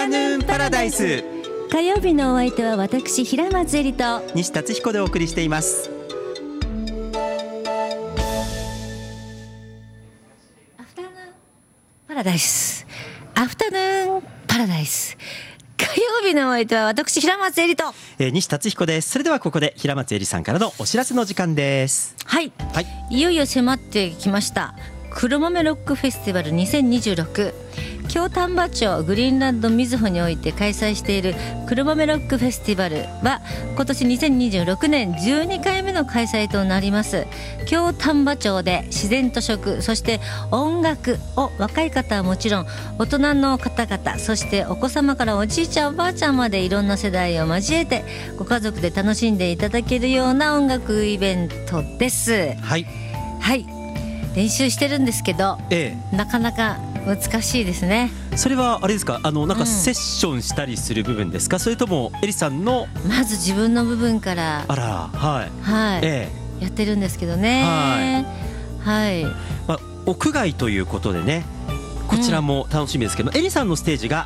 タヌーンパラダイス。 火曜日のお相手は私平松絵里と西達彦でお送りしています。 アフタヌーンパラダイス、アフタヌーンパラダイス。火曜日のお相手は私平松絵里と、 西達彦です。それではここで平松絵里さんからのお知らせの時間です。 はい、いよいよ迫ってきました黒豆ロックフェスティバル2026。京丹波町グリーンランドみずほにおいて開催している黒豆ロックフェスティバルは今年2026年12回目の開催となります。京丹波町で自然と食、そして音楽を若い方はもちろん大人の方々、そしてお子様からおじいちゃんおばあちゃんまでいろんな世代を交えてご家族で楽しんでいただけるような音楽イベントです。はい、練習してるんですけど、なかなか難しいですね。 それはあれですか、なんかセッションしたりする部分ですか、それともエリさんのまず自分の部分からやってるんですけどね。 屋外ということでね、こちらも楽しみですけど、エリさんのステージが